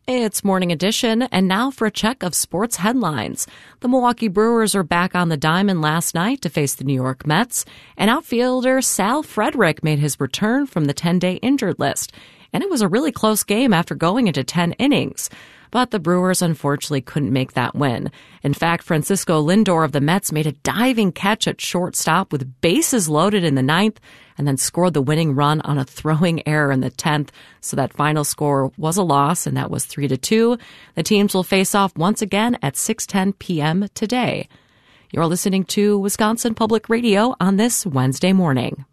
It's Morning Edition, and now for a check of sports headlines. The Milwaukee Brewers are back on the diamond last night to face the New York Mets, and outfielder Sal Frederick made his return from the 10-day injured list. And it was a really close game after going into 10 innings. But the Brewers unfortunately couldn't make that win. In fact, Francisco Lindor of the Mets made a diving catch at shortstop with bases loaded in the ninth and then scored the winning run on a throwing error in the 10th. So that final score was a loss, and that was 3-2. The teams will face off once again at 6:10 p.m. today. You're listening to Wisconsin Public Radio on this Wednesday morning.